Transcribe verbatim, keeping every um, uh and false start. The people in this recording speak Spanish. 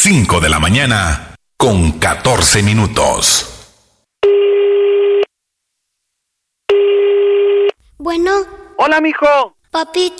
cinco de la mañana con catorce minutos. Bueno. Hola, mijo. Papito.